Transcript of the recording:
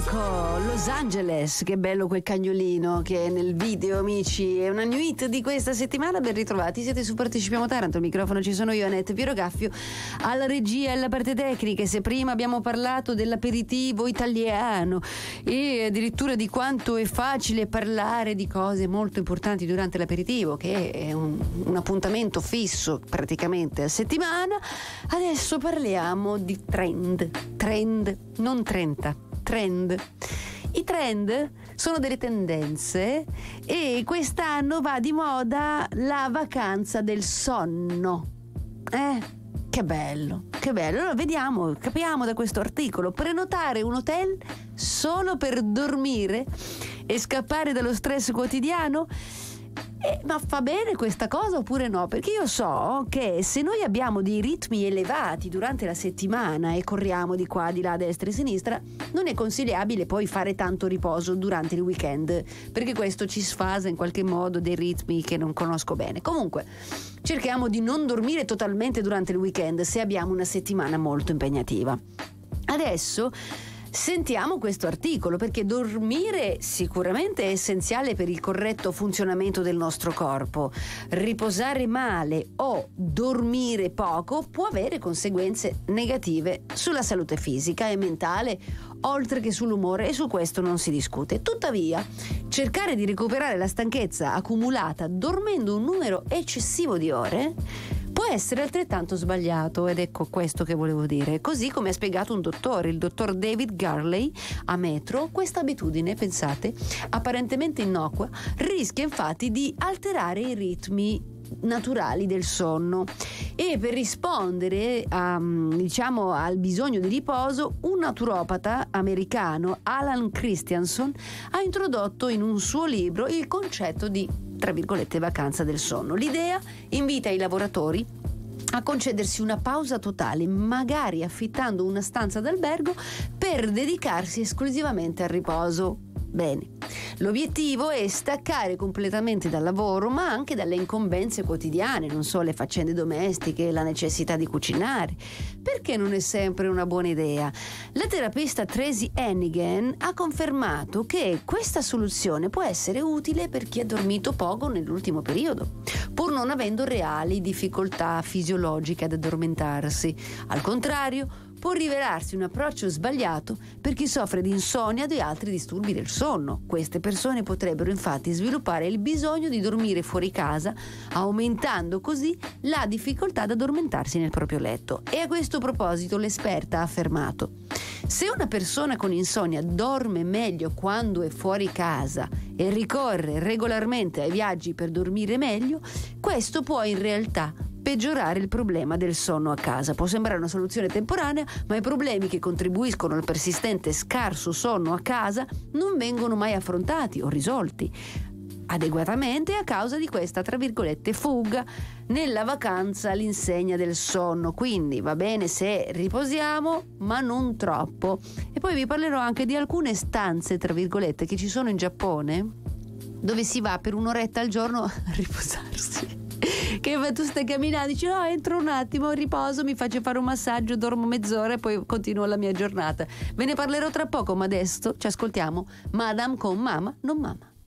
Ecco, Los Angeles, che bello quel cagnolino che è nel video, amici. È una new hit di questa settimana, ben ritrovati. Siete su Partecipiamo Taranto, al microfono ci sono io, Annette Pierogaffio, alla regia e alla parte tecnica. Se prima abbiamo parlato dell'aperitivo italiano e addirittura di quanto è facile parlare di cose molto importanti durante l'aperitivo, che è un appuntamento fisso praticamente a settimana, adesso parliamo di trend, non 30. Trend. I trend sono delle tendenze e quest'anno va di moda la vacanza del sonno. Che bello, che bello. Allora capiamo da questo articolo: prenotare un hotel solo per dormire e scappare dallo stress quotidiano. Ma fa bene questa cosa oppure no? Perché io so che se noi abbiamo dei ritmi elevati durante la settimana e corriamo di qua, di là, a destra e a sinistra, non è consigliabile poi fare tanto riposo durante il weekend, perché questo ci sfasa in qualche modo dei ritmi che non conosco bene. Comunque, cerchiamo di non dormire totalmente durante il weekend se abbiamo una settimana molto impegnativa. Adesso sentiamo questo articolo, perché dormire sicuramente è essenziale per il corretto funzionamento del nostro corpo. Riposare male o dormire poco può avere conseguenze negative sulla salute fisica e mentale, oltre che sull'umore, e su questo non si discute. Tuttavia, cercare di recuperare la stanchezza accumulata dormendo un numero eccessivo di ore può essere altrettanto sbagliato, ed ecco questo che volevo dire. Così come ha spiegato un dottore, il dottor David Garley, a Metro, questa abitudine, pensate, apparentemente innocua, rischia infatti di alterare i ritmi naturali del sonno. E per rispondere al bisogno di riposo, un naturopata americano, Alan Christianson, ha introdotto in un suo libro il concetto di, tra virgolette, vacanza del sonno. L'idea invita i lavoratori a concedersi una pausa totale, magari affittando una stanza d'albergo per dedicarsi esclusivamente al riposo. Bene, l'obiettivo è staccare completamente dal lavoro, ma anche dalle incombenze quotidiane, non so, le faccende domestiche, la necessità di cucinare. Perché non è sempre una buona idea? La terapista Tracy Hennigan ha confermato che questa soluzione può essere utile per chi ha dormito poco nell'ultimo periodo, pur non avendo reali difficoltà fisiologiche ad addormentarsi. Al contrario, può rivelarsi un approccio sbagliato per chi soffre di insonnia o di altri disturbi del sonno. Queste persone potrebbero infatti sviluppare il bisogno di dormire fuori casa, aumentando così la difficoltà ad addormentarsi nel proprio letto. E a questo proposito l'esperta ha affermato: se una persona con insonnia dorme meglio quando è fuori casa e ricorre regolarmente ai viaggi per dormire meglio, questo può in realtà peggiorare il problema del sonno a casa. Può sembrare una soluzione temporanea, ma i problemi che contribuiscono al persistente scarso sonno a casa non vengono mai affrontati o risolti adeguatamente a causa di questa, tra virgolette, fuga nella vacanza all'insegna del sonno. Quindi va bene se riposiamo, ma non troppo. E poi vi parlerò anche di alcune stanze, tra virgolette, che ci sono in Giappone, dove si va per un'oretta al giorno a riposarsi. Che tu stai camminando, dici no, entro un attimo, riposo, mi faccio fare un massaggio, dormo mezz'ora e poi continuo la mia giornata. Ve ne parlerò tra poco, ma adesso ci ascoltiamo Madame con Mama non Mama.